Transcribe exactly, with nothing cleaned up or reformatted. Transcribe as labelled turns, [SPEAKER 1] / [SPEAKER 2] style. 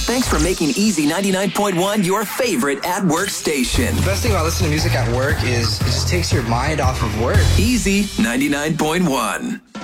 [SPEAKER 1] Thanks for making Easy ninety-nine point one your favorite at-work station.
[SPEAKER 2] The best thing about listening to music at work is it just takes your mind off of work.
[SPEAKER 1] Easy ninety-nine point one.